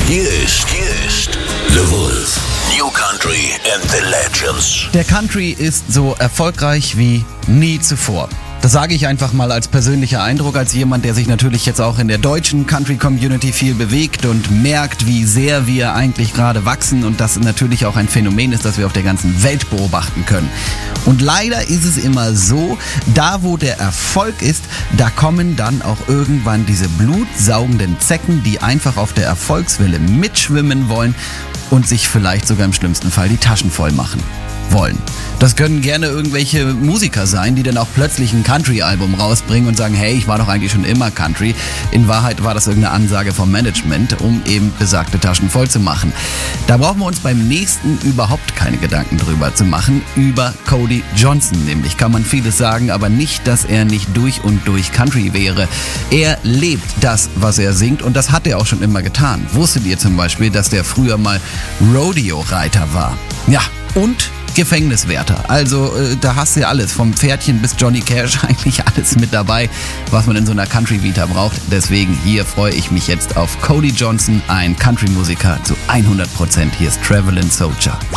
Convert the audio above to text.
Hier ist The Wolf. New Country and the Legends. Der Country ist so erfolgreich wie nie zuvor. Das sage ich einfach mal als persönlicher Eindruck, als jemand, der sich natürlich jetzt auch in der deutschen Country-Community viel bewegt und merkt, wie sehr wir eigentlich gerade wachsen und das natürlich auch ein Phänomen ist, das wir auf der ganzen Welt beobachten können. Und leider ist es immer so, da wo der Erfolg ist, da kommen dann auch irgendwann diese blutsaugenden Zecken, die einfach auf der Erfolgswelle mitschwimmen wollen und sich vielleicht sogar im schlimmsten Fall die Taschen voll machen wollen. Das können gerne irgendwelche Musiker sein, die dann auch plötzlich ein Country-Album rausbringen und sagen, hey, ich war doch eigentlich schon immer Country. In Wahrheit war das irgendeine Ansage vom Management, um eben besagte Taschen voll zu machen. Da brauchen wir uns beim nächsten überhaupt keine Gedanken drüber zu machen. Über Cody Johnson nämlich kann man vieles sagen, aber nicht, dass er nicht durch und durch Country wäre. Er lebt das, was er singt und das hat er auch schon immer getan. Wusstet ihr zum Beispiel, dass der früher mal Rodeo-Reiter war? Ja, und Gefängniswärter. Also da hast du ja alles, vom Pferdchen bis Johnny Cash, eigentlich alles mit dabei, was man in so einer Country-Vita braucht. Deswegen hier freue ich mich jetzt auf Cody Johnson, ein Country-Musiker zu 100%. Hier ist Travelin' Soldier.